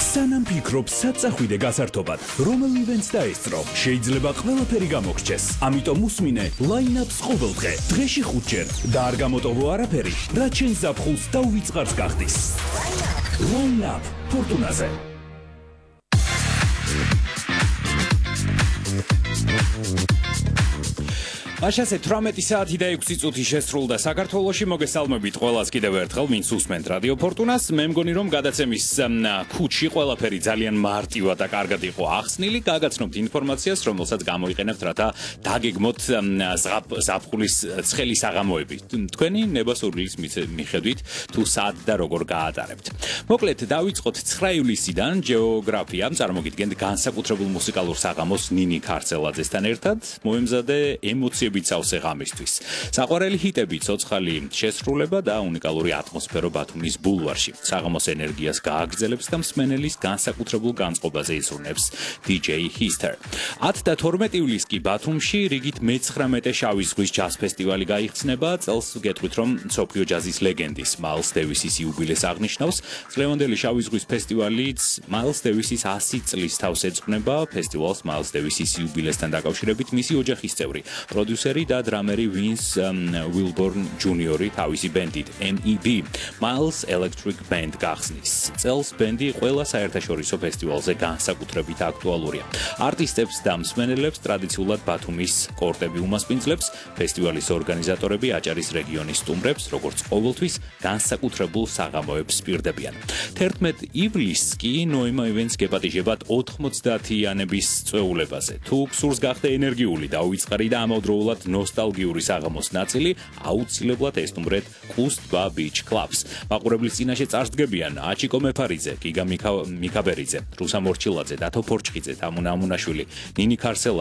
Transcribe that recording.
სანამ ფიქრობ საწახვიდე გასართობად, რომელივენც დაესწრო, შეიძლება ყველაფერი გამოგრჩეს. ამიტომ უსმინე line-up-ს ყოველდღე, დღეში 5 ჯერ და არ გამოტოვო არაფერი, რაც შენ ზაფხულს და უვიწყარს გახდის. Line-up ფორტუნაზე. Აშასე 18 საათი და 6 წუთი შესრულდა საქართველოში. მოგესალმებით ყველას კიდევ ერთხელ, ვინც უსმენთ რადიო ფორტუნას. მე მგონი რომ გადაცემის ქუჩი ყველაფერი ძალიან მარტივად და კარგად იყო ახსნილი. გაგაცნობთ ინფორმაციას, რომელსაც გამოიყენებთ, რათა დაგეგმოთ ზაფხულის ცხელი საღამოები. თქვენი ნებასურვილის მიხედვით თუ სად და როგორ გაატარებთ. მოკლედ დავიწყოთ 9 ივლისიდან გეოგრაფია. წარმოგიდგენთ განსაკუთრებულ მუსიკალურ საღამოს ნინი ქარცელაძესთან ერთად. მოემზადე ემოციები ცავსე ღამისთვის. საყვარელი ჰიტები, ცოცხალი შესრულება და უნიკალური ატმოსფერო ბათუმის ბულვარში. საღამოს ენერგიას გააგრძელებს და მსმენელის განსაკუთრებულ განწყობაზე იზრუნებს DJ Hister. 10 და 12 ივლისს კი ბათუმში რიგით მე-19 შავი ზღვის ჯაზ ფესტივალი გაიხსნება. წელს გეტყვით რომ მსოფლიო ჯაზის ლეგენდის მაილს დევისის იუბილეს აღნიშნავს. წლევანდელი შავი ზღვის ფესტივალიც მაილს დევისის 100 წლის თავს ეძღვნება. ფესტივალს მაილს დევისის იუბილესთან დაკავშირებით მისი ოჯახის წევრი პროდიუსერი და დრამერი ვინს ვილბორნ ჯუნიორი თავისი ბენდით MEB Miles Electric Band გახსნის. წელს ბენდი ყველა საერთაშორისო ფესტივალზე განსაკუთრებით აქტუალურია. არტისტებს და მსმენელებს ტრადიციულად ბათუმის კორტები უმასპინძლებს. ფესტივალის ორგანიზატორები აჭარის რეგიონის სტუმრებს, როგორც ყოველთვის, განსაკუთრებულ საღამოებს პირდებიან. 11 ივლისს კი ნოემა ივენს გეპატიჟებათ 90-იანების წვეულებაზე. თუ გსურს გახდე ენერგიული და უიწყარი და ამავდროულად ნოსტალგიური საღამოს ნაწილი, აუცილებლად ესტუმრეთ კუსტბა Beach Clubs. მაყურებლის წინაშე წარსდგებიან აჩიკო მეფარიძე, გიგა მიქაბერიძე, რუსა მორჩილაძე, დათო ფორჩხიძე, თამუნა ამუნაშვილი, ნინი ქარცელაძე